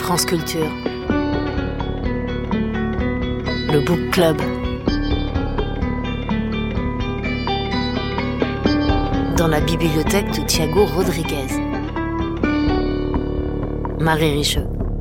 France Culture. Le Book Club. Dans la bibliothèque de Thiago Rodriguez. Marie Richeux.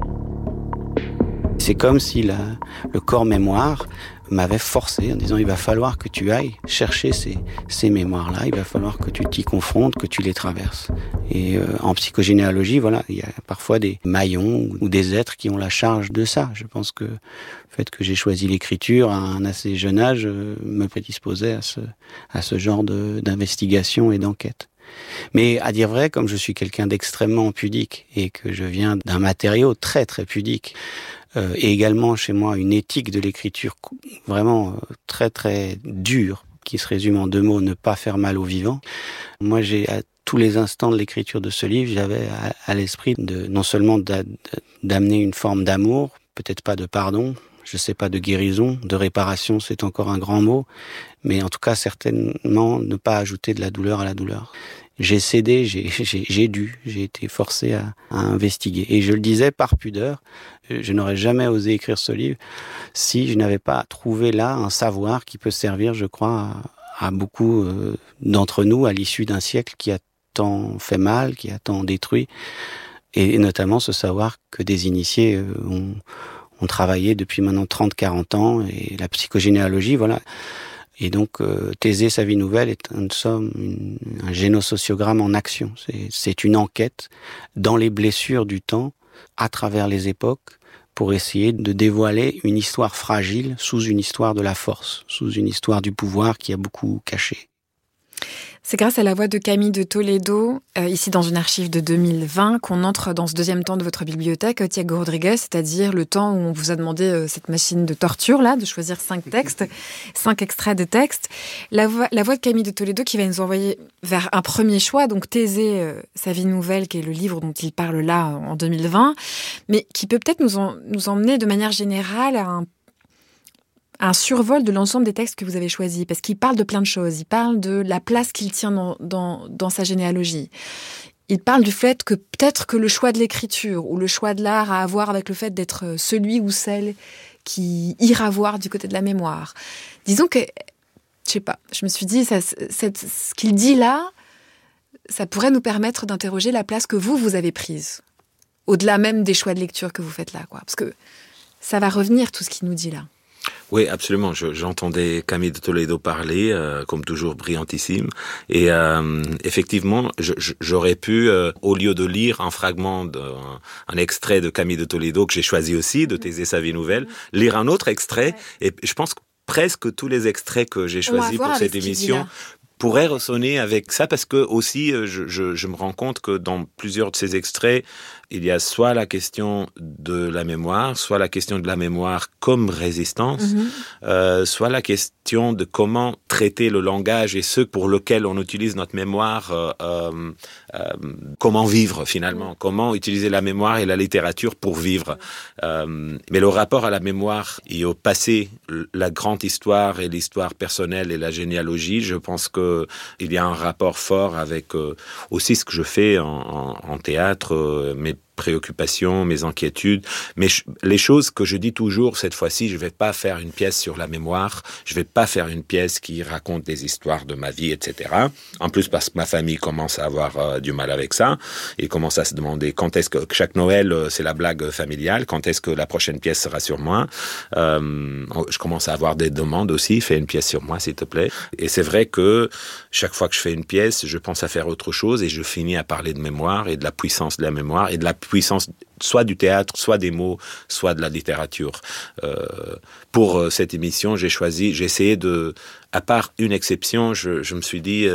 C'est comme si le corps mémoire m'avait forcé en disant il va falloir que tu ailles chercher ces mémoires-là, il va falloir que tu t'y confrontes, que tu les traverses. Et en psychogénéalogie, voilà, il y a parfois des maillons ou des êtres qui ont la charge de ça. Je pense que le fait que j'ai choisi l'écriture à un assez jeune âge me prédisposait à ce genre d'investigation et d'enquête. Mais à dire vrai, comme je suis quelqu'un d'extrêmement pudique et que je viens d'un matériau très très pudique, et également chez moi une éthique de l'écriture vraiment très très dure, qui se résume en 2 mots, ne pas faire mal aux vivants. Moi j'ai à tous les instants de l'écriture de ce livre, j'avais à l'esprit non seulement d'amener une forme d'amour, peut-être pas de pardon, je sais pas, de guérison, de réparation, c'est encore un grand mot, mais en tout cas certainement ne pas ajouter de la douleur à la douleur. J'ai cédé, j'ai été forcé à investiguer. Et je le disais par pudeur, je n'aurais jamais osé écrire ce livre si je n'avais pas trouvé là un savoir qui peut servir, je crois, à beaucoup d'entre nous à l'issue d'un siècle qui a tant fait mal, qui a tant détruit, et notamment ce savoir que des initiés ont travaillé depuis maintenant 30-40 ans, et la psychogénéalogie, voilà. Et donc, Thésée, sa vie nouvelle est en somme un génosociogramme en action. C'est une enquête dans les blessures du temps, à travers les époques, pour essayer de dévoiler une histoire fragile sous une histoire de la force, sous une histoire du pouvoir qui a beaucoup caché. C'est grâce à la voix de Camille de Toledo, ici dans une archive de 2020, qu'on entre dans ce deuxième temps de votre bibliothèque, Thiago Rodriguez, c'est-à-dire le temps où on vous a demandé cette machine de torture, là, de choisir 5 textes, 5 extraits de textes. La voix de Camille de Toledo qui va nous envoyer vers un premier choix, donc Thésée, sa vie nouvelle, qui est le livre dont il parle là en 2020, mais qui peut peut-être nous emmener de manière générale à un survol de l'ensemble des textes que vous avez choisis, parce qu'il parle de plein de choses. Il parle de la place qu'il tient dans sa généalogie. Il parle du fait que peut-être que le choix de l'écriture ou le choix de l'art a à voir avec le fait d'être celui ou celle qui ira voir du côté de la mémoire. Disons que, je sais pas, je me suis dit, ce qu'il dit là, ça pourrait nous permettre d'interroger la place que vous avez prise, au-delà même des choix de lecture que vous faites là, quoi. Parce que ça va revenir, tout ce qu'il nous dit là. Oui, absolument. J'entendais Camille de Toledo parler, comme toujours brillantissime. Et effectivement, j'aurais pu, au lieu de lire un fragment, un extrait de Camille de Toledo que j'ai choisi aussi, de Thésée, sa vie nouvelle, lire un autre extrait. Et je pense que presque tous les extraits que j'ai choisis pour cette émission pourraient ressonner avec ça, parce que aussi, je me rends compte que dans plusieurs de ces extraits, il y a soit la question de la mémoire, soit la question de la mémoire comme résistance, soit la question de comment traiter le langage et ce pour lequel on utilise notre mémoire, comment vivre finalement, comment utiliser la mémoire et la littérature pour vivre. Mais le rapport à la mémoire et au passé, la grande histoire et l'histoire personnelle et la généalogie, je pense que il y a un rapport fort avec aussi ce que je fais en théâtre, mes préoccupations, mes inquiétudes, mais les choses que je dis toujours, cette fois-ci, je vais pas faire une pièce sur la mémoire, je vais pas faire une pièce qui raconte des histoires de ma vie, etc. En plus, parce que ma famille commence à avoir du mal avec ça, et commence à se demander quand est-ce que chaque Noël, c'est la blague familiale, quand est-ce que la prochaine pièce sera sur moi. Je commence à avoir des demandes aussi, fais une pièce sur moi, s'il te plaît. Et c'est vrai que chaque fois que je fais une pièce, je pense à faire autre chose, et je finis à parler de mémoire, et de la puissance de la mémoire, et de la puissance soit du théâtre, soit des mots, soit de la littérature. Pour cette émission, j'ai essayé de, à part une exception, je me suis dit,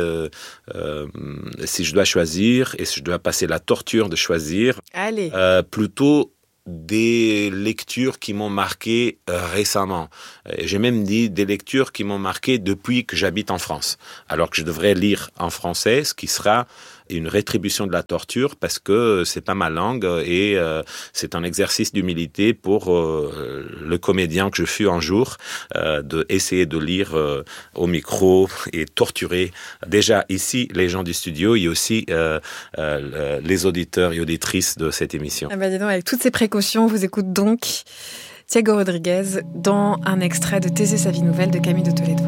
si je dois choisir, et si je dois passer la torture de choisir, plutôt des lectures qui m'ont marqué récemment. J'ai même dit des lectures qui m'ont marqué depuis que j'habite en France, alors que je devrais lire en français, ce qui sera une rétribution de la torture parce que c'est pas ma langue et c'est un exercice d'humilité pour le comédien que je fus un jour, de essayer de lire au micro et torturer déjà ici les gens du studio et aussi les auditeurs et auditrices de cette émission. Ah bah dis donc, avec toutes ces précautions, on vous écoute donc Thiago Rodriguez dans un extrait de Thésée sa vie nouvelle de Camille de Toledo.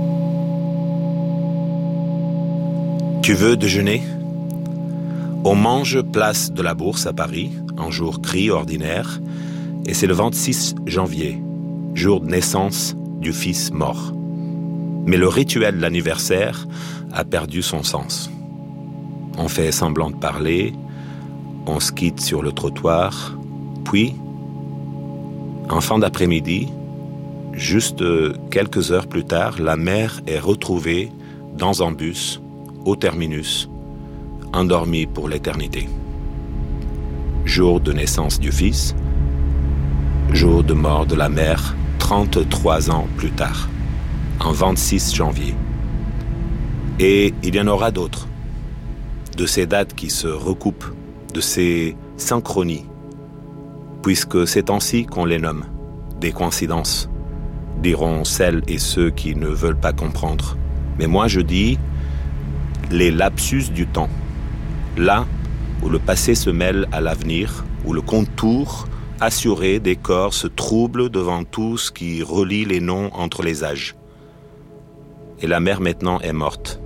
Tu veux déjeuner ? On mange place de la Bourse à Paris, un jour gris ordinaire, et c'est le 26 janvier, jour de naissance du fils mort. Mais le rituel de l'anniversaire a perdu son sens. On fait semblant de parler, on se quitte sur le trottoir, puis, en fin d'après-midi, juste quelques heures plus tard, la mère est retrouvée dans un bus, au terminus, endormie pour l'éternité. Jour de naissance du fils, jour de mort de la mère, 33 ans plus tard, en 26 janvier. Et il y en aura d'autres, de ces dates qui se recoupent, de ces synchronies, puisque c'est ainsi qu'on les nomme, des coïncidences, diront celles et ceux qui ne veulent pas comprendre. Mais moi je dis les lapsus du temps, là où le passé se mêle à l'avenir, où le contour assuré des corps se trouble devant tout ce qui relie les noms entre les âges. Et la mère maintenant est morte.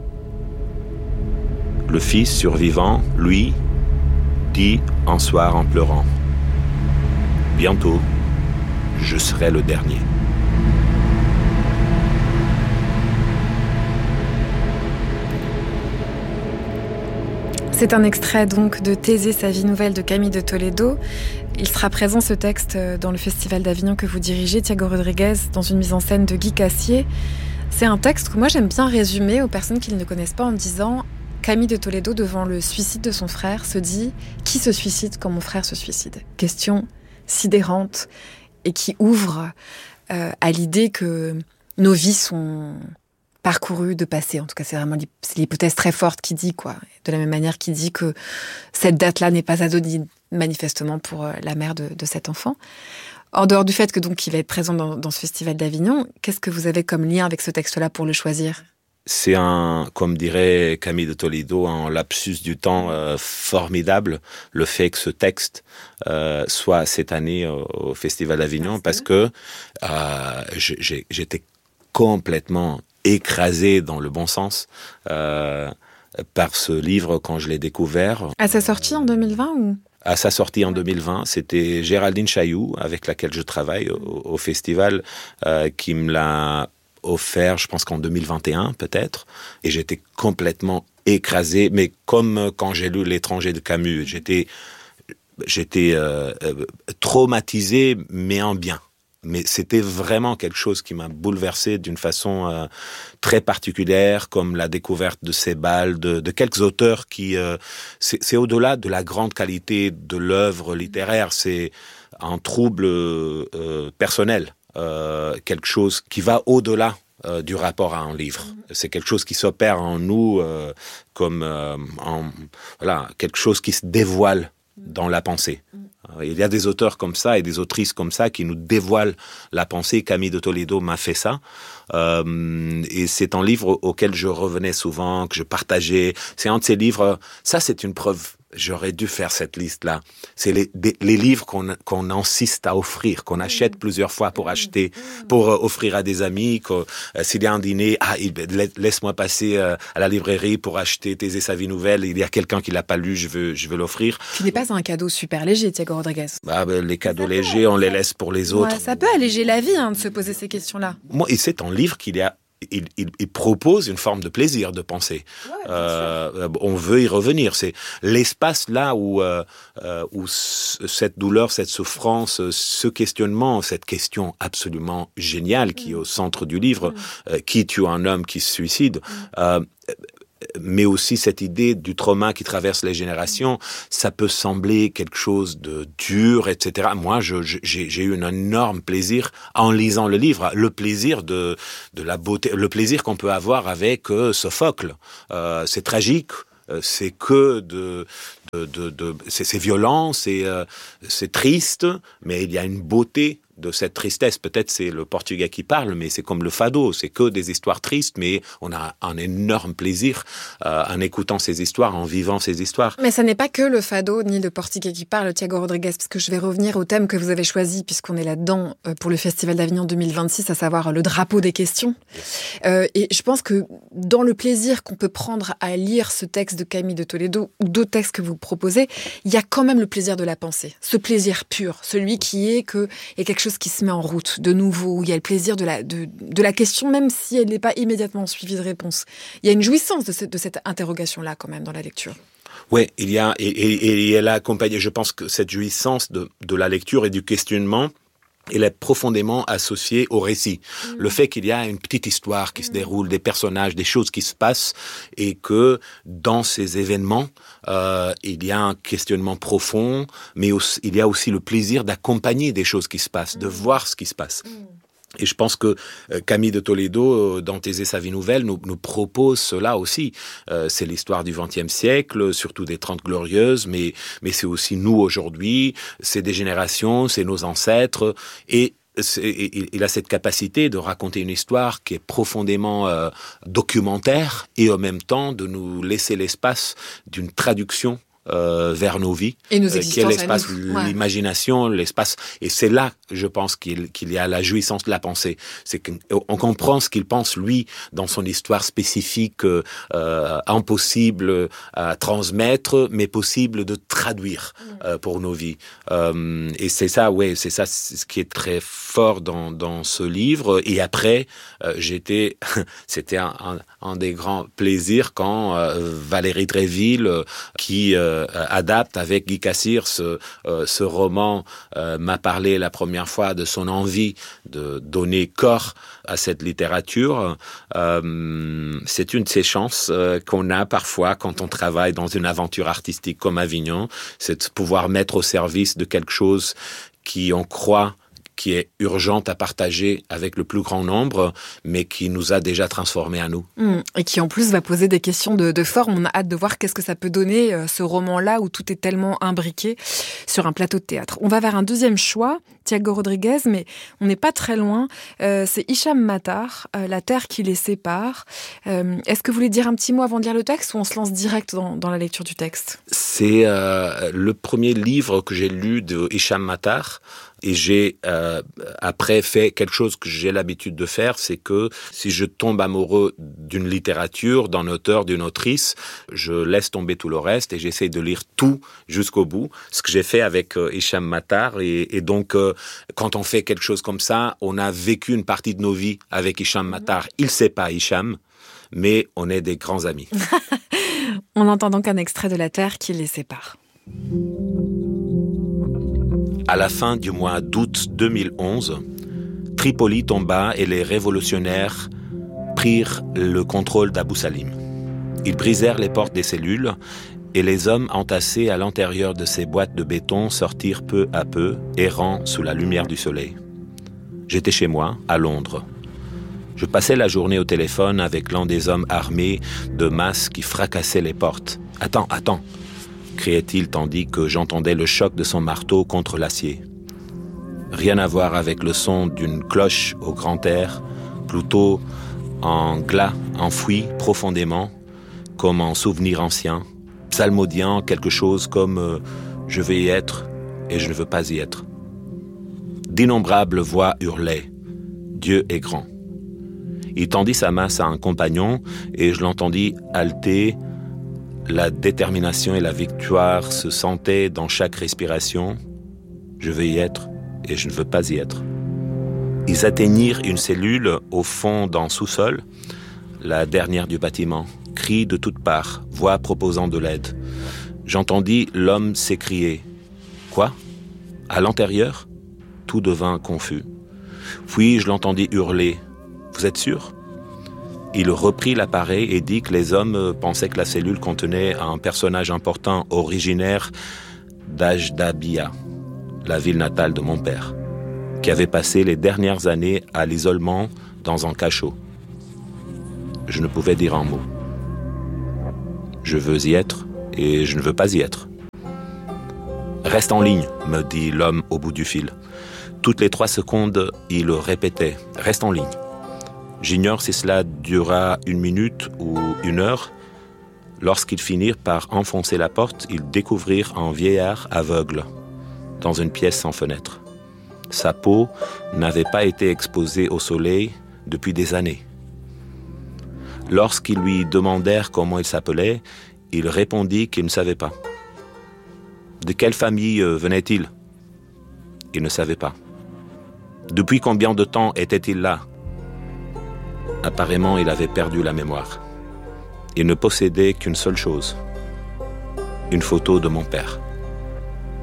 Le fils survivant, lui, dit un soir en pleurant, « Bientôt, je serai le dernier. » C'est un extrait donc de Thésée sa vie nouvelle de Camille de Toledo. Il sera présent ce texte dans le Festival d'Avignon que vous dirigez, Thiago Rodriguez, dans une mise en scène de Guy Cassier. C'est un texte que moi j'aime bien résumer aux personnes qui ne le connaissent pas en disant Camille de Toledo, devant le suicide de son frère, se dit « Qui se suicide quand mon frère se suicide ?» Question sidérante et qui ouvre à l'idée que nos vies sont parcourues de passé. En tout cas, c'est vraiment l'hypothèse très forte qui dit, quoi. De la même manière qui dit que cette date-là n'est pas anodine, manifestement, pour la mère de cet enfant. En dehors du fait que donc il va être présent dans ce festival d'Avignon, qu'est-ce que vous avez comme lien avec ce texte-là pour le choisir ? C'est comme dirait Camille de Toledo, un lapsus du temps formidable, le fait que ce texte soit cette année au Festival d'Avignon, parce que j'étais complètement écrasé dans le bon sens par ce livre quand je l'ai découvert. À sa sortie en 2020 ou ? À sa sortie en 2020, c'était Géraldine Chailloux, avec laquelle je travaille au festival, qui me l'a offert, je pense qu'en 2021 peut-être, et j'étais complètement écrasé, mais comme quand j'ai lu L'étranger de Camus, j'étais traumatisé, mais en bien. Mais c'était vraiment quelque chose qui m'a bouleversé d'une façon très particulière, comme la découverte de Sebald, de quelques auteurs qui... c'est au-delà de la grande qualité de l'œuvre littéraire, c'est un trouble personnel, quelque chose qui va au-delà du rapport à un livre. C'est quelque chose qui s'opère en nous comme quelque chose qui se dévoile dans la pensée. Il y a des auteurs comme ça et des autrices comme ça qui nous dévoilent la pensée. Camille de Toledo m'a fait ça. Et c'est un livre auquel je revenais souvent, que je partageais. C'est un de ces livres, ça c'est une preuve. J'aurais dû faire cette liste-là. C'est les livres qu'on insiste à offrir, qu'on achète plusieurs fois pour offrir à des amis. S'il y a un dîner, laisse-moi passer à la librairie pour acheter Thésée sa vie nouvelle. Il y a quelqu'un qui l'a pas lu, je veux l'offrir. Qui n'est pas un cadeau super léger, Thiago Rodriguez. Les cadeaux légers, on les laisse pour les autres. Ouais, ça peut alléger la vie de se poser ces questions-là. Moi, et c'est un livre il propose une forme de plaisir de penser. On veut y revenir. C'est l'espace là où cette douleur, cette souffrance, ce questionnement, cette question absolument géniale qui est au centre du livre, qui tue un homme qui se suicide, mais aussi cette idée du trauma qui traverse les générations, ça peut sembler quelque chose de dur, etc. Moi, j'ai eu un énorme plaisir en lisant le livre, le plaisir de la beauté, le plaisir qu'on peut avoir avec Sophocle. C'est tragique, c'est que c'est violent, c'est triste, mais il y a une beauté de cette tristesse. Peut-être c'est le portugais qui parle, mais c'est comme le fado, c'est que des histoires tristes, mais on a un énorme plaisir en écoutant ces histoires, en vivant ces histoires. Mais ça n'est pas que le fado ni le portugais qui parle, Tiago Rodrigues, parce que je vais revenir au thème que vous avez choisi, puisqu'on est là-dedans pour le Festival d'Avignon 2026, à savoir le drapeau des questions. Et je pense que dans le plaisir qu'on peut prendre à lire ce texte de Camille de Toledo, ou d'autres textes que vous proposez, il y a quand même le plaisir de la pensée, ce plaisir pur, celui qui est que il y a quelque chose qui se met en route de nouveau, où il y a le plaisir de la question, même si elle n'est pas immédiatement suivie de réponse. Il y a une jouissance de cette interrogation-là quand même dans la lecture. Oui, il y a, et elle a accompagné, je pense que cette jouissance de la lecture et du questionnement, elle est profondément associée au récit. Le fait qu'il y a une petite histoire qui se déroule, des personnages, des choses qui se passent, et que dans ces événements, il y a un questionnement profond, mais aussi, il y a aussi le plaisir d'accompagner des choses qui se passent, de voir ce qui se passe. Et je pense que Camille de Toledo, dans Thésée, sa vie nouvelle, nous propose cela aussi. C'est l'histoire du XXe siècle, surtout des 30 Glorieuses, mais c'est aussi nous aujourd'hui, c'est des générations, c'est nos ancêtres, et il a cette capacité de raconter une histoire qui est profondément documentaire, et en même temps de nous laisser l'espace d'une traduction vers nos vies, et nos qui est l'espace, l'imagination, l'espace. Et c'est là, je pense, qu'il y a la jouissance de la pensée. C'est qu'on comprend ce qu'il pense, lui, dans son histoire spécifique, impossible à transmettre, mais possible de traduire pour nos vies. Et c'est ça, c'est ça ce qui est très fort dans ce livre. Et après, c'était un des grands plaisirs quand Valérie Dréville, qui adapte avec Guy Cassir ce roman, m'a parlé la première fois de son envie de donner corps à cette littérature. C'est une de ces chances qu'on a parfois quand on travaille dans une aventure artistique comme Avignon, c'est de pouvoir mettre au service de quelque chose qui, on croit, qui est urgente à partager avec le plus grand nombre, mais qui nous a déjà transformés à nous. Et qui en plus va poser des questions de forme. On a hâte de voir qu'est-ce que ça peut donner, ce roman-là, où tout est tellement imbriqué sur un plateau de théâtre. On va vers un deuxième choix, Tiago Rodrigues, mais on n'est pas très loin. C'est Hicham Matar, La terre qui les sépare. Est-ce que vous voulez dire un petit mot avant de lire le texte, ou on se lance direct dans la lecture du texte ? C'est le premier livre que j'ai lu de Hicham Matar. Et j'ai après fait quelque chose que j'ai l'habitude de faire, c'est que si je tombe amoureux d'une littérature, d'un auteur, d'une autrice, je laisse tomber tout le reste et j'essaie de lire tout jusqu'au bout. Ce que j'ai fait avec Hicham Matar. Et donc, quand on fait quelque chose comme ça, on a vécu une partie de nos vies avec Hicham Matar. Il ne sait pas Hicham, mais on est des grands amis. On entend donc un extrait de La terre qui les sépare. À la fin du mois d'août 2011, Tripoli tomba et les révolutionnaires prirent le contrôle d'Abou Salim. Ils brisèrent les portes des cellules et les hommes entassés à l'intérieur de ces boîtes de béton sortirent peu à peu, errant sous la lumière du soleil. J'étais chez moi, à Londres. Je passais la journée au téléphone avec l'un des hommes armés de masse qui fracassaient les portes. « Attends !» criait-il tandis que j'entendais le choc de son marteau contre l'acier. Rien à voir avec le son d'une cloche au grand air, plutôt un glas enfoui profondément, comme un souvenir ancien, psalmodiant quelque chose comme « je vais y être et je ne veux pas y être ». D'innombrables voix hurlaient « Dieu est grand ». Il tendit sa masse à un compagnon et je l'entendis halter. La détermination et la victoire se sentaient dans chaque respiration. Je veux y être et je ne veux pas y être. Ils atteignirent une cellule au fond d'un sous-sol, la dernière du bâtiment. Cris de toutes parts, voix proposant de l'aide. J'entendis l'homme s'écrier. « Quoi ? À l'intérieur ?» Tout devint confus. Puis je l'entendis hurler. « Vous êtes sûr ? » Il reprit l'appareil et dit que les hommes pensaient que la cellule contenait un personnage important originaire d'Ajdabia, la ville natale de mon père, qui avait passé les dernières années à l'isolement dans un cachot. Je ne pouvais dire un mot. Je veux y être et je ne veux pas y être. Reste en ligne, me dit l'homme au bout du fil. Toutes les 3 secondes, il répétait « Reste en ligne ». J'ignore si cela dura 1 minute ou 1 heure. Lorsqu'ils finirent par enfoncer la porte, ils découvrirent un vieillard aveugle dans une pièce sans fenêtre. Sa peau n'avait pas été exposée au soleil depuis des années. Lorsqu'ils lui demandèrent comment il s'appelait, il répondit qu'il ne savait pas. De quelle famille venait-il ? Il ne savait pas. Depuis combien de temps était-il là ? Apparemment, il avait perdu la mémoire. Il ne possédait qu'une seule chose, une photo de mon père. Pourquoi ?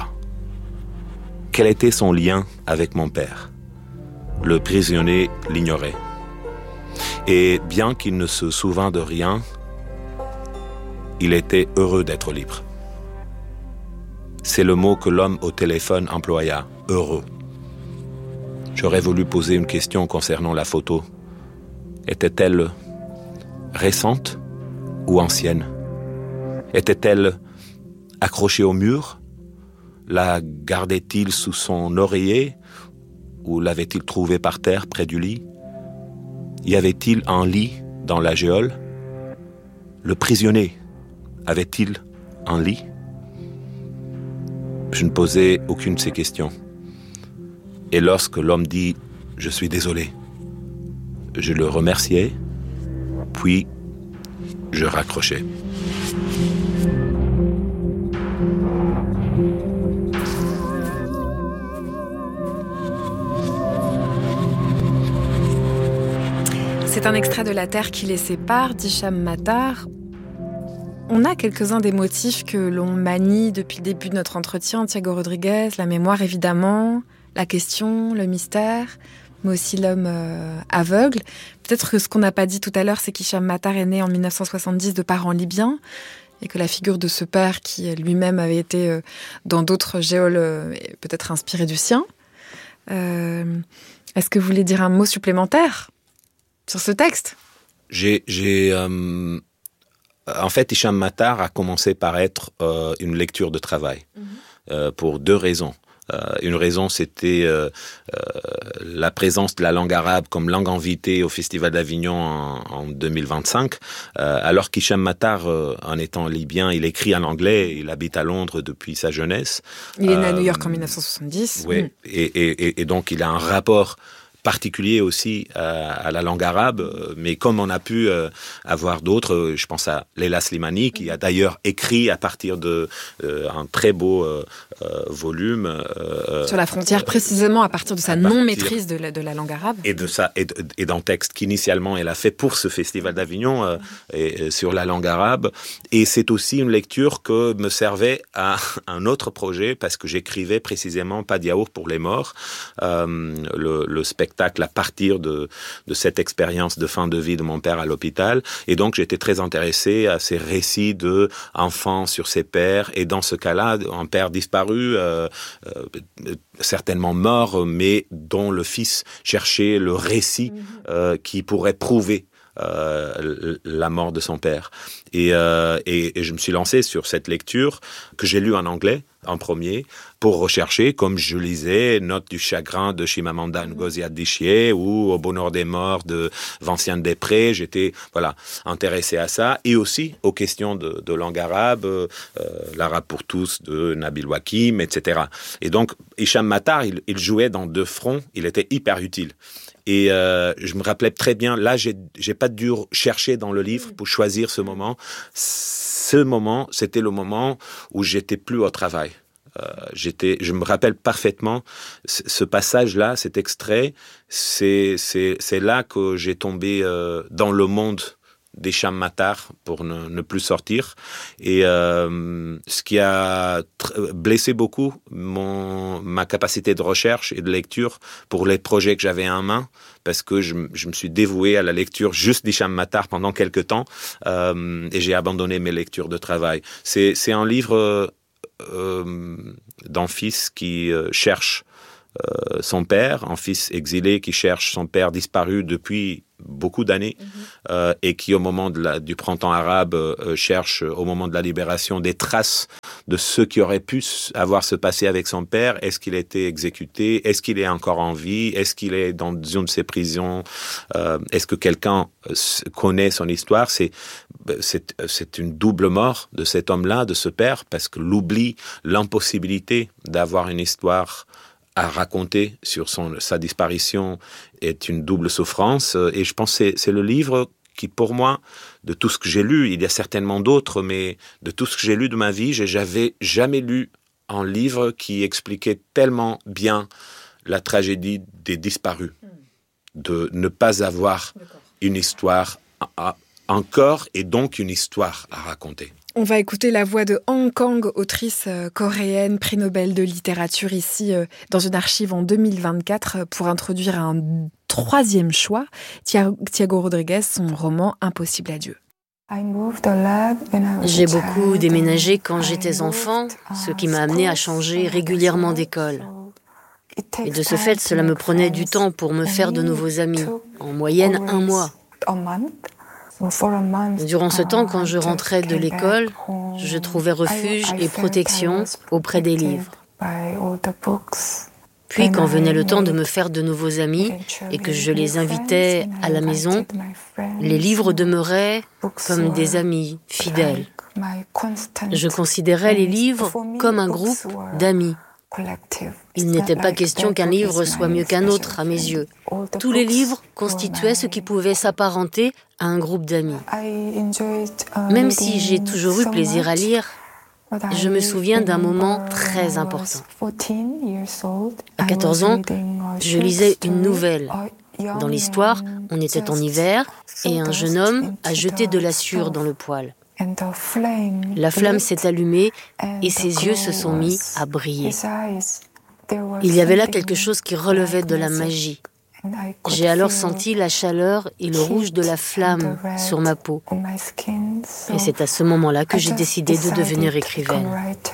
Quel était son lien avec mon père ? Le prisonnier l'ignorait. Et bien qu'il ne se souvînt de rien, il était heureux d'être libre. C'est le mot que l'homme au téléphone employa, heureux. J'aurais voulu poser une question concernant la photo. Était-elle récente ou ancienne ? Était-elle accrochée au mur ? La gardait-il sous son oreiller ou l'avait-il trouvée par terre près du lit ? Y avait-il un lit dans la geôle ? Le prisonnier avait-il un lit ? Je ne posais aucune de ces questions. Et lorsque l'homme dit « Je suis désolé », je le remerciais, puis je raccrochais. C'est un extrait de La Terre qui les sépare d'Hicham Matar. On a quelques-uns des motifs que l'on manie depuis le début de notre entretien. Thiago Rodrigues, la mémoire évidemment, la question, le mystère, mais aussi l'homme aveugle. Peut-être que ce qu'on n'a pas dit tout à l'heure, c'est qu'Hicham Matar est né en 1970 de parents libyens et que la figure de ce père, qui lui-même avait été dans d'autres geôles, est peut-être inspirée du sien. Est-ce que vous voulez dire un mot supplémentaire sur ce texte ? En fait, Hicham Matar a commencé par être une lecture de travail, pour 2 raisons. Une raison, c'était la présence de la langue arabe comme langue invitée au Festival d'Avignon en 2025. Alors qu'Hicham Matar, en étant libyen, il écrit en anglais, il habite à Londres depuis sa jeunesse. Il est né à New York en 1970. Oui, et donc il a un rapport particulier aussi à la langue arabe, mais comme on a pu avoir d'autres, je pense à Leila Slimani, qui a d'ailleurs écrit à partir de un très beau volume sur la frontière, précisément à partir de sa non-maîtrise de la langue arabe. Et d'un texte qu'initialement elle a fait pour ce Festival d'Avignon sur la langue arabe. Et c'est aussi une lecture que me servait à un autre projet, parce que j'écrivais précisément Pas de yaourt pour les morts, le spectacle à partir de cette expérience de fin de vie de mon père à l'hôpital. Et donc, j'étais très intéressé à ces récits d'enfants sur ses pères. Et dans ce cas-là, un père disparu, certainement mort, mais dont le fils cherchait le récit qui pourrait prouver la mort de son père. Et je me suis lancé sur cette lecture que j'ai lue en anglais en premier, pour rechercher, comme je lisais Notes du chagrin de Chimamanda Ngozi Adichie ou Au bonheur des morts de Vinciane Després. J'étais intéressé à ça, et aussi aux questions de langue arabe, l'arabe pour tous de Nabil Wakim, etc. Et donc Hicham Matar, il jouait dans 2 fronts, il était hyper utile. Et je me rappelais très bien, là j'ai pas dû chercher dans le livre pour choisir ce moment. Ce moment, c'était le moment où j'étais plus au travail. Je me rappelle parfaitement ce passage-là, cet extrait. C'est là que j'ai tombé dans le monde d'Hicham Matar pour ne plus sortir. Et ce qui a blessé beaucoup ma capacité de recherche et de lecture pour les projets que j'avais en main, parce que je me suis dévoué à la lecture juste d'Hicham Matar pendant quelques temps, et j'ai abandonné mes lectures de travail. C'est un livre d'un fils qui cherche son père, un fils exilé qui cherche son père disparu depuis beaucoup d'années et qui, au moment du printemps arabe, cherche, au moment de la libération, des traces de ce qui aurait pu se passer avec son père. Est-ce qu'il a été exécuté? Est-ce qu'il est encore en vie? Est-ce qu'il est dans une de ces prisons? Est-ce que quelqu'un connaît son histoire? C'est une double mort de cet homme-là, de ce père, parce que l'oubli, l'impossibilité d'avoir une histoire à raconter sur sa disparition est une double souffrance. Et je pense que c'est le livre qui, pour moi, de tout ce que j'ai lu, il y a certainement d'autres, mais de tout ce que j'ai lu de ma vie, j'avais jamais lu un livre qui expliquait tellement bien la tragédie des disparus, de ne pas avoir une histoire encore et donc une histoire à raconter. On va écouter la voix de Han Kang, autrice coréenne, prix Nobel de littérature, ici dans une archive en 2024 pour introduire un troisième choix, Thiago Rodriguez, son roman Impossible adieu. J'ai beaucoup déménagé quand j'étais enfant, ce qui m'a amené à changer régulièrement d'école. Et de ce fait, cela me prenait du temps pour me faire de nouveaux amis, en moyenne 1 mois. Durant ce temps, quand je rentrais de l'école, je trouvais refuge et protection auprès des livres. Puis, quand venait le temps de me faire de nouveaux amis et que je les invitais à la maison, les livres demeuraient comme des amis fidèles. Je considérais les livres comme un groupe d'amis. Il n'était pas question qu'un livre soit mieux qu'un autre à mes yeux. Tous les livres constituaient ce qui pouvait s'apparenter à un groupe d'amis. Même si j'ai toujours eu plaisir à lire, je me souviens d'un moment très important. À 14 ans, je lisais une nouvelle. Dans l'histoire, on était en hiver et un jeune homme a jeté de la sueur dans le poêle. La flamme s'est allumée et ses yeux se sont mis à briller. Il y avait là quelque chose qui relevait de la magie. J'ai alors senti la chaleur et le rouge de la flamme sur ma peau. Et c'est à ce moment-là que j'ai décidé de devenir écrivaine.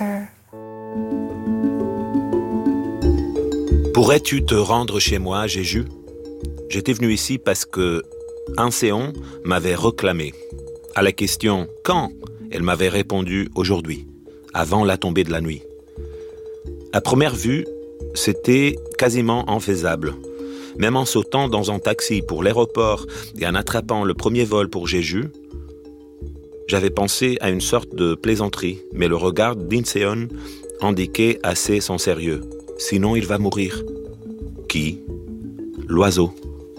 Pourrais-tu te rendre chez moi, Jéju? J'étais venu ici parce que Anséon m'avait réclamé. À la question « Quand ?», elle m'avait répondu « Aujourd'hui, avant la tombée de la nuit ». À première vue, c'était quasiment infaisable. Même en sautant dans un taxi pour l'aéroport et en attrapant le premier vol pour Jeju, j'avais pensé à une sorte de plaisanterie, mais le regard d'Inseon indiquait assez son sérieux. Sinon, il va mourir. Qui? L'oiseau.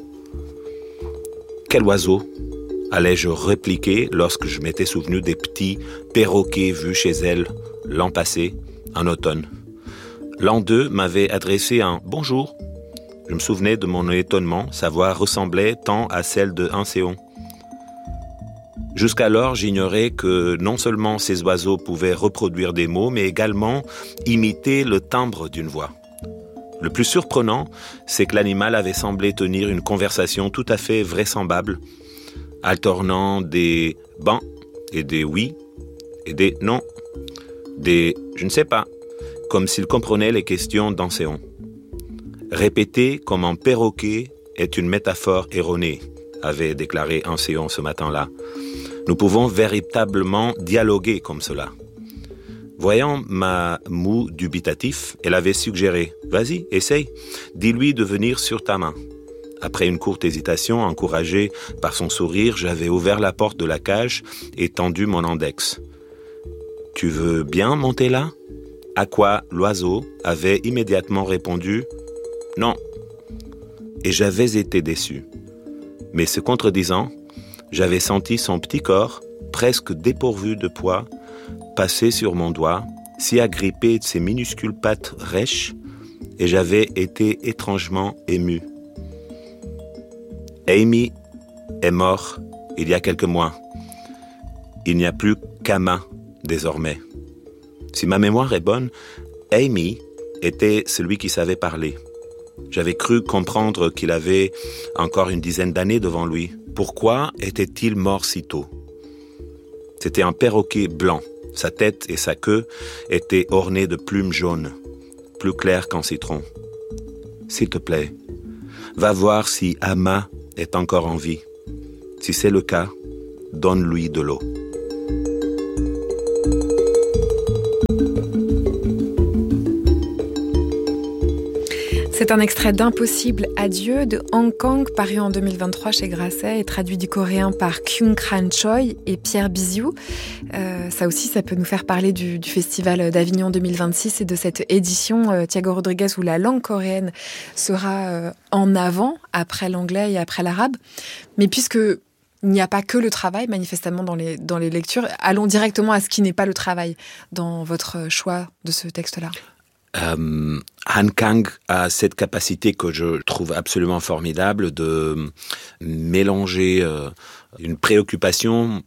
Quel oiseau? Allais-je répliquer lorsque je m'étais souvenu des petits perroquets vus chez elle l'an passé, en automne. L'un d'eux m'avait adressé un « bonjour ». Je me souvenais de mon étonnement, sa voix ressemblait tant à celle de Anséon. Jusqu'alors, j'ignorais que non seulement ces oiseaux pouvaient reproduire des mots, mais également imiter le timbre d'une voix. Le plus surprenant, c'est que l'animal avait semblé tenir une conversation tout à fait vraisemblable, alternant des « ben » et des « oui » et des « non », des « je ne sais pas », comme s'il comprenait les questions d'Anséon. Répéter comme un perroquet est une métaphore erronée, avait déclaré Anséon ce matin-là. Nous pouvons véritablement dialoguer comme cela. Voyant ma moue dubitatif, elle avait suggéré « Vas-y, essaye, dis-lui de venir sur ta main ». Après une courte hésitation, encouragé par son sourire, j'avais ouvert la porte de la cage et tendu mon index. « Tu veux bien monter là ?» À quoi l'oiseau avait immédiatement répondu « Non ». Et j'avais été déçu. Mais se contredisant, j'avais senti son petit corps, presque dépourvu de poids, passer sur mon doigt, s'y agripper de ses minuscules pattes rêches, et j'avais été étrangement ému. Amy est mort il y a quelques mois. Il n'y a plus qu'Ama désormais. Si ma mémoire est bonne, Amy était celui qui savait parler. J'avais cru comprendre qu'il avait encore une dizaine d'années devant lui. Pourquoi était-il mort si tôt? C'était un perroquet blanc. Sa tête et sa queue étaient ornées de plumes jaunes, plus claires qu'en citron. s'il te plaît, va voir si Ama est encore en vie. Si c'est le cas, donne-lui de l'eau. C'est un extrait d'Impossible Adieu de Hong Kong, paru en 2023 chez Grasset et traduit du coréen par Kyung Kran Choi et Pierre Biziou. Ça aussi, ça peut nous faire parler du Festival d'Avignon 2026 et de cette édition Thiago Rodriguez où la langue coréenne sera en avant, après l'anglais et après l'arabe. Mais puisque il n'y a pas que le travail, manifestement, dans les lectures, allons directement à ce qui n'est pas le travail dans votre choix de ce texte-là. Han Kang a cette capacité que je trouve absolument formidable de mélanger une préoccupation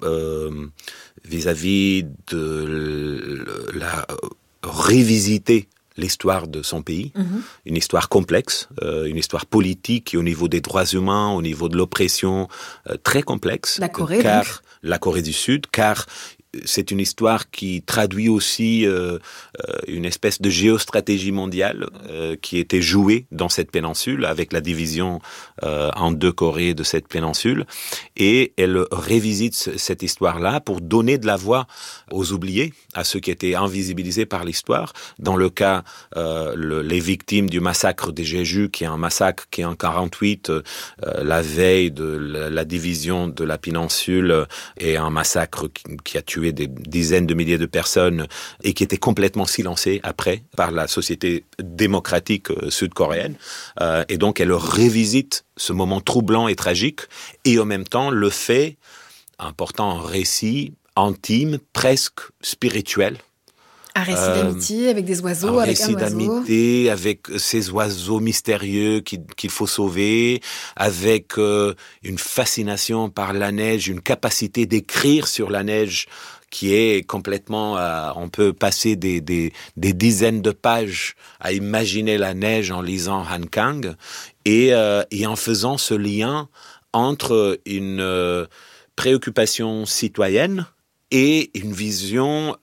vis-à-vis de la revisiter l'histoire de son pays, une histoire complexe, une histoire politique et au niveau des droits humains, au niveau de l'oppression, très complexe. La Corée, car la Corée du Sud, car c'est une histoire qui traduit aussi une espèce de géostratégie mondiale qui était jouée dans cette péninsule avec la division en deux Corées de cette péninsule. Et elle révisite cette histoire-là pour donner de la voix aux oubliés, à ceux qui étaient invisibilisés par l'histoire. Dans le cas, les victimes du massacre des Jeju, qui est un massacre qui est en 48, la veille de la division de la péninsule, et un massacre qui a tué des dizaines de milliers de personnes et qui était complètement silencé après par la société démocratique sud-coréenne. Et donc, elle revisite ce moment troublant et tragique et en même temps le fait en portant un récit intime, presque spirituel. Un récit d'amitié avec des oiseaux, avec un oiseau. Un récit d'amitié avec ces oiseaux mystérieux qu'il faut sauver, avec une fascination par la neige, une capacité d'écrire sur la neige qui est complètement... on peut passer des dizaines de pages à imaginer la neige en lisant Han Kang et en faisant ce lien entre une préoccupation citoyenne et une vision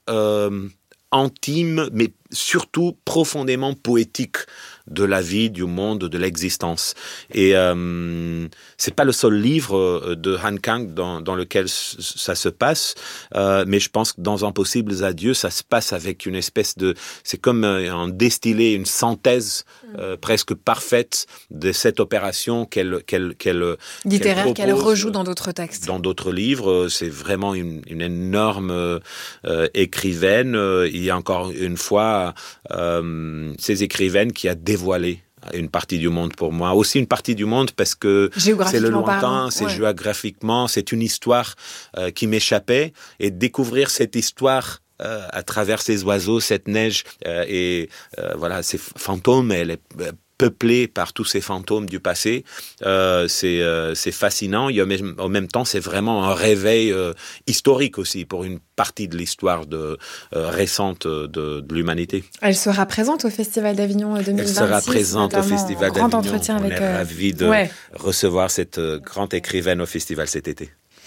intime, mais surtout profondément poétique de la vie, du monde, de l'existence. Et c'est pas le seul livre de Han Kang dans lequel ça se passe, mais je pense que dans Impossibles Adieux, ça se passe avec une espèce de... C'est comme un distillé, une synthèse presque parfaite de cette opération littéraire qu'elle rejoue dans d'autres textes. Dans d'autres livres, c'est vraiment une énorme écrivaine. Il y a encore une fois ces écrivaines qui a dévoilé une partie du monde pour moi. Aussi une partie du monde parce que c'est le lointain, c'est géographiquement, c'est une histoire qui m'échappait. Et découvrir cette histoire à travers ces oiseaux, cette neige et voilà, ces fantômes, elle est peuplée par tous ces fantômes du passé. C'est fascinant. En même temps, c'est vraiment un réveil historique aussi pour une partie de l'histoire récente de l'humanité. Elle sera présente au Festival d'Avignon 2026. Elle sera présente au Festival d'Avignon. Grand entretien avec... On est ravis de recevoir cette grande écrivaine au festival cet été.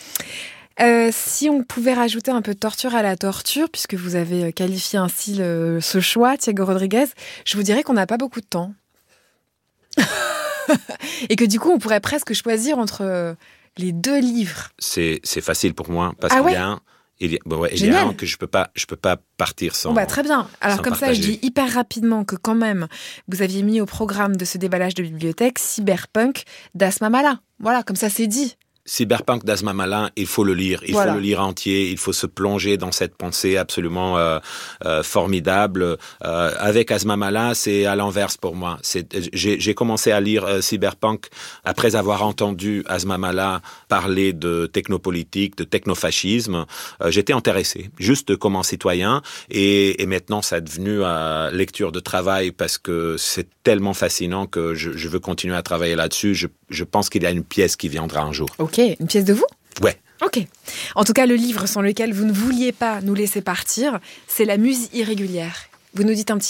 Si on pouvait rajouter un peu de torture à la torture, puisque vous avez qualifié ainsi ce choix, Thiago Rodriguez, je vous dirais qu'on n'a pas beaucoup de temps. Et que du coup, on pourrait presque choisir entre les deux livres. C'est facile pour moi, parce qu'il y a un... Il y a un que je peux pas partir sans. Très bien. Alors comme partager. Ça, je dis hyper rapidement que quand même, vous aviez mis au programme de ce déballage de bibliothèque Cyberpunk d'Asma Mala. Voilà, comme ça c'est dit. Cyberpunk d'Asma Mala, il faut le lire. Il faut le lire entier. Il faut se plonger dans cette pensée absolument formidable. Avec Asma Mala, c'est à l'inverse pour moi. J'ai commencé à lire Cyberpunk après avoir entendu Asma Mala parler de technopolitique, de technofascisme. J'étais intéressé, juste comme un citoyen. Et maintenant, ça est devenu lecture de travail parce que c'est tellement fascinant que je veux continuer à travailler là-dessus. Je pense qu'il y a une pièce qui viendra un jour. Ok, une pièce de vous ? Ouais. Ok. En tout cas, le livre sans lequel vous ne vouliez pas nous laisser partir, c'est La Muse irrégulière. Vous nous dites un petit mot ?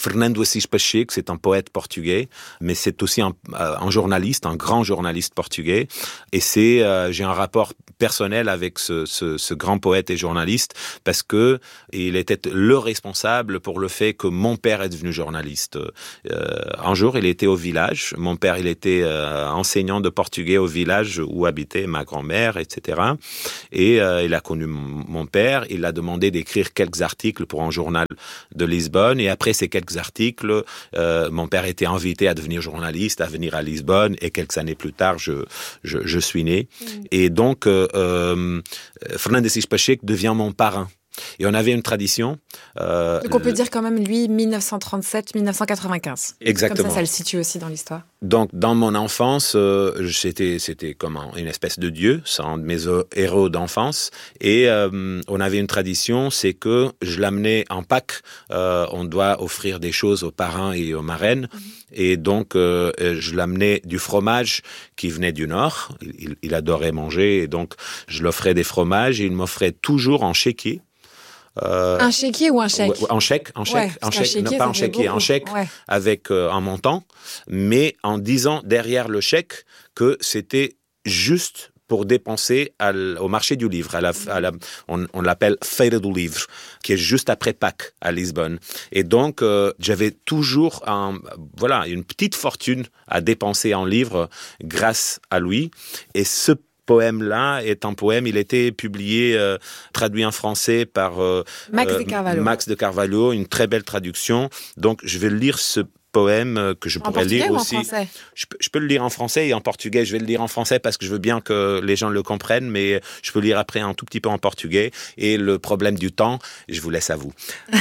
Fernando Assis Pacheco, c'est un poète portugais, mais c'est aussi un journaliste, un grand journaliste portugais. Et j'ai un rapport personnel avec ce grand poète et journaliste parce que il était le responsable pour le fait que mon père est devenu journaliste. Un jour, il était au village. Mon père, il était enseignant de portugais au village où habitait ma grand-mère, etc. Et il a connu mon père. Il a demandé d'écrire quelques articles pour un journal de Lisbonne. Et après ces quelques articles, mon père était invité à devenir journaliste, à venir à Lisbonne. Et quelques années plus tard, je suis né. Et donc, Fernando Assis Pacheco devient mon parrain. Et on avait une tradition. Donc on peut dire quand même, lui, 1937-1995. Exactement. Comme ça le situe aussi dans l'histoire. Donc, dans mon enfance, c'était comme une espèce de dieu. C'est un de mes héros d'enfance. Et on avait une tradition, c'est que je l'amenais en Pâques. On doit offrir des choses aux parrains et aux marraines. Et donc, je l'amenais du fromage qui venait du Nord. Il adorait manger. Et donc, je l'offrais des fromages. Et il m'offrait toujours en chéquier. Un chéquier ou un chèque? En chèque, non pas en chéquier, en chèque avec un montant, mais en disant derrière le chèque que c'était juste pour dépenser au marché du livre. On l'appelle Feira do Livre, qui est juste après Pâques à Lisbonne. Et donc, j'avais toujours une petite fortune à dépenser en livres grâce à lui. Et ce poème-là est un poème, il était publié, traduit en français par Max de Carvalho, une très belle traduction. Donc, je vais lire ce poème que je pourrais lire aussi. En français? Je peux le lire en français et en portugais. Je vais le lire en français parce que je veux bien que les gens le comprennent, mais je peux lire après un tout petit peu en portugais. Et le problème du temps, je vous laisse à vous.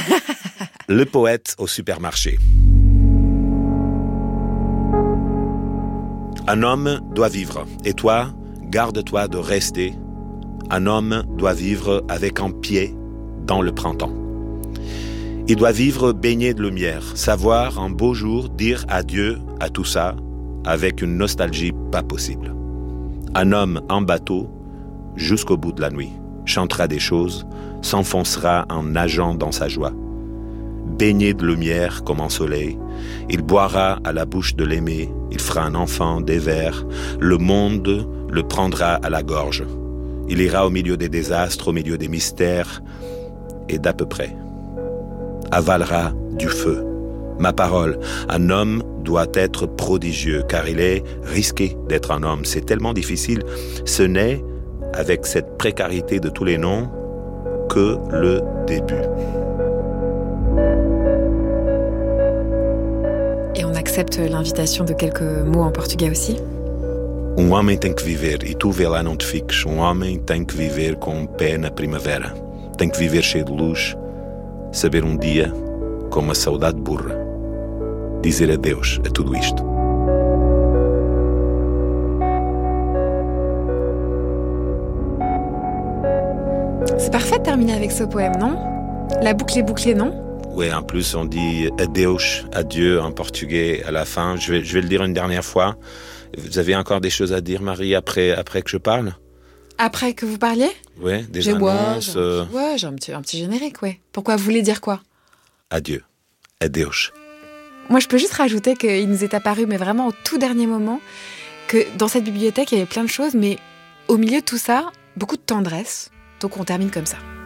Le poète au supermarché. Un homme doit vivre, et toi, garde-toi de rester. Un homme doit vivre avec un pied dans le printemps. Il doit vivre baigné de lumière, savoir un beau jour dire adieu à tout ça avec une nostalgie pas possible. Un homme en bateau, jusqu'au bout de la nuit, chantera des choses, s'enfoncera en nageant dans sa joie. Baigné de lumière comme un soleil, il boira à la bouche de l'aimé, il fera un enfant des vers, le monde le prendra à la gorge. Il ira au milieu des désastres, au milieu des mystères, et d'à peu près. Avalera du feu. Ma parole, un homme doit être prodigieux, car il est risqué d'être un homme. C'est tellement difficile. Ce n'est, avec cette précarité de tous les noms, que le début. Et on accepte l'invitation de quelques mots en portugais aussi? Homem tem que viver, e tu vê lá não te fiques. Homem tem que viver com pé na primavera. Tem que viver cheio de luz, saber dia, com uma saudade burra, dizer adeus a tudo isto. C'est parfait de terminer avec ce poème, non? La boucle est bouclée, non? Oui, en plus on dit adeus, adieu en portugais à la fin. Je vais le dire une dernière fois. Vous avez encore des choses à dire, Marie, après que je parle? Après que vous parliez? Oui, des annonces. Ouais, j'ai un petit générique, ouais. Pourquoi? Vous voulez dire quoi? Adieu. Adeus. Moi, je peux juste rajouter qu'il nous est apparu, mais vraiment au tout dernier moment, que dans cette bibliothèque, il y avait plein de choses, mais au milieu de tout ça, beaucoup de tendresse. Donc on termine comme ça.